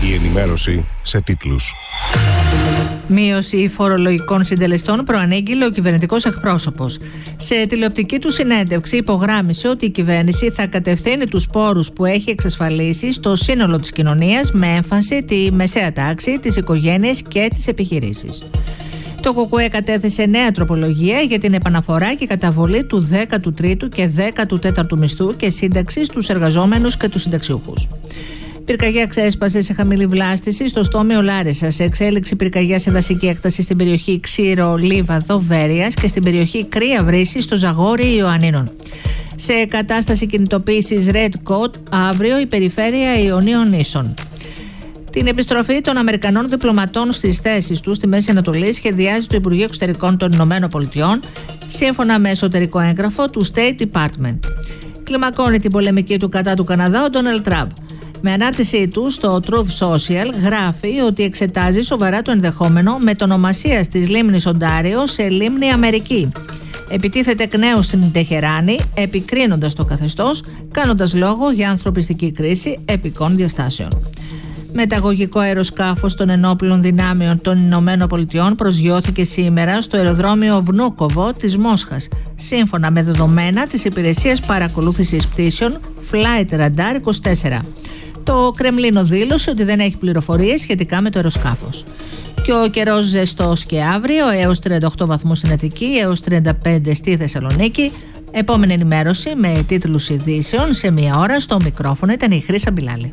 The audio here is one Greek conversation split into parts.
Η ενημέρωση σε τίτλους. Μείωση φορολογικών συντελεστών προανήγγειλε ο κυβερνητικός εκπρόσωπος. Σε τηλεοπτική του συνέντευξη υπογράμμισε ότι η κυβέρνηση θα κατευθύνει τους πόρους που έχει εξασφαλίσει στο σύνολο της κοινωνίας, με έμφαση τη μεσαία τάξη, τις οικογένειες και τις επιχειρήσεις. Το ΚΚΕ κατέθεσε νέα τροπολογία για την επαναφορά και καταβολή του 13ου και 14ου μισθού και σύνταξης στους εργαζόμενους και τους συνταξιούχους. Πυρκαγιά ξέσπασε σε χαμηλή βλάστηση στο στόμιο Λάρισα, σε εξέλιξη πυρκαγιά σε δασική έκταση στην περιοχή Ξύρο Λίβαδο Βέρειας και στην περιοχή Κρύα Βρύση στο Ζαγόρι Ιωαννίνων. Σε κατάσταση κινητοποίησης Red Code αύριο η περιφέρεια Ιωνίων Νήσων. Την επιστροφή των Αμερικανών διπλωματών στις θέσεις τους στη Μέση Ανατολή σχεδιάζει το Υπουργείο Εξωτερικών των ΗΠΑ, σύμφωνα με εσωτερικό έγγραφο του State Department. Κλιμακώνει την πολεμική του κατά του Καναδά ο Ντόναλντ Τραμπ. Με ανάρτησή του στο Truth Social γράφει ότι εξετάζει σοβαρά το ενδεχόμενο μετονομασίας της λίμνης Οντάριο σε λίμνη Αμερική. Επιτίθεται εκ νέου στην Τεχεράνη, επικρίνοντας το καθεστώς, κάνοντας λόγο για ανθρωπιστική κρίση επικών διαστάσεων. Μεταγωγικό αεροσκάφος των ενόπλων δυνάμεων των Ηνωμένων Πολιτειών προσγειώθηκε σήμερα στο αεροδρόμιο Βνούκοβο της Μόσχας, σύμφωνα με δεδομένα της Υπηρεσίας Παρακολούθησης Πτήσεων Flight Radar 24. Το Κρεμλίνο δήλωσε ότι δεν έχει πληροφορίες σχετικά με το αεροσκάφος. Και ο καιρός ζεστός και αύριο, έως 38 βαθμούς στην Αττική, έως 35 στη Θεσσαλονίκη. Επόμενη ενημέρωση με τίτλους ειδήσεων σε μία ώρα. Στο μικρόφωνο ήταν η Χρύσα Μπιλάλη.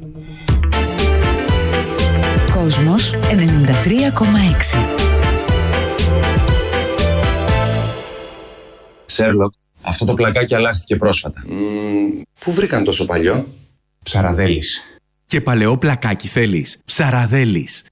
Κόσμος 93,6. Σέρλοκ, αυτό το πλακάκι αλλάχθηκε πρόσφατα. Πού βρήκαν τόσο παλιό? Ψαραδέλης. Και παλαιό πλακάκι θέλεις? Ψαραδέλης.